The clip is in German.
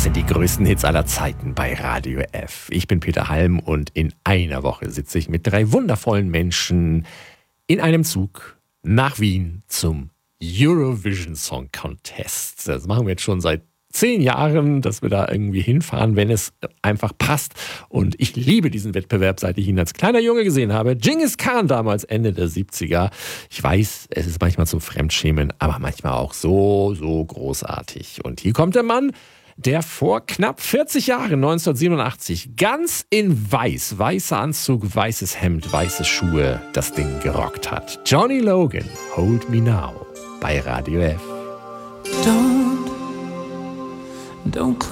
Das sind die größten Hits aller Zeiten bei Radio F. Ich bin Peter Halm und in einer Woche sitze ich mit 3 wundervollen Menschen in einem Zug nach Wien zum Eurovision Song Contest. Das machen wir jetzt schon seit 10 Jahren, dass wir da irgendwie hinfahren, wenn es einfach passt. Und ich liebe diesen Wettbewerb, seit ich ihn als kleiner Junge gesehen habe. Dschingis Khan damals, Ende der 70er. Ich weiß, es ist manchmal zum Fremdschämen, aber manchmal auch so großartig. Und hier kommt der Mann, der vor knapp 40 Jahren, 1987, ganz in weiß, weißer Anzug, weißes Hemd, weiße Schuhe, das Ding gerockt hat. Johnny Logan, Hold Me Now, bei Radio F. Don't